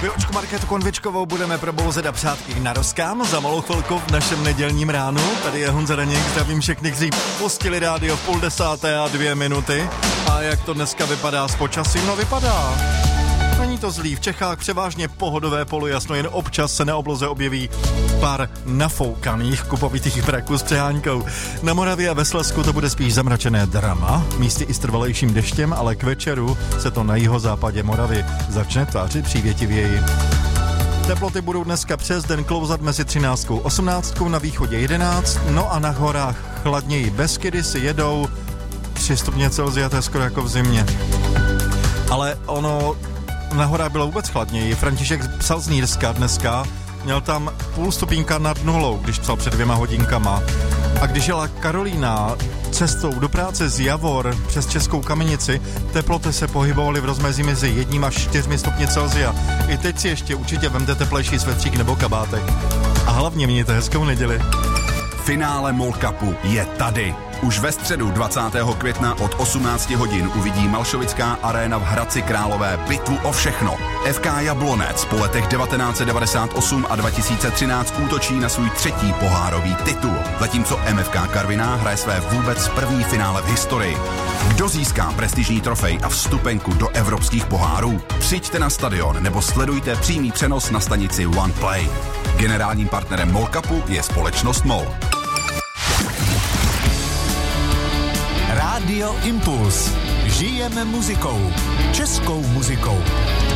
Vyučku Markétu Konvičkovou budeme probouzet a přátky na rozkám za malou chvilku v našem nedělním ránu. Tady je Honza Daněk, zdravím všechny, kteří pustili rádio v 9:30 a jak to dneska vypadá s počasím? No vypadá. Není to zlý, v Čechách převážně pohodové polojasno, jen občas se na obloze objeví pár nafoukaných kupovitých braků s přehánkou. Na Moravě a ve Slezsku to bude spíš zamračené drama, místy i s trvalejším deštěm, ale k večeru se to na jihozápadě Moravy začne tvářit přívětivěji. Teploty budou dneska přes den klouzat mezi 13 a 18, na východě 11, no a na horách chladněji. Beskydy si jedou 3 stupně Celsia, to je skoro jako v zimě. Ale ono na horách bylo vůbec chladněji. František psal z Nýrska dneska, měl tam půl stupínka nad nulou, když psal před 2 hodinkama. A když jela Karolína cestou do práce z Javor přes Českou Kamenici, teploty se pohybovaly v rozmezí mezi 1 až 4 stupně Celsia. I teď si ještě určitě vemte teplejší svetřík nebo kabátek. A hlavně mějte hezkou neděli. Finále MOL Cupu je tady. Už ve středu 20. května od 18 hodin uvidí Malšovická aréna v Hradci Králové bitvu o všechno. FK Jablonec po letech 1998 a 2013 útočí na svůj 3. pohárový titul, zatímco MFK Karviná hraje své vůbec první finále v historii. Kdo získá prestižní trofej a vstupenku do evropských pohárů? Přijďte na stadion nebo sledujte přímý přenos na stanici OnePlay. Generálním partnerem MOL Cupu je společnost MOL. Rádio Impuls. Žijeme muzikou. Českou muzikou.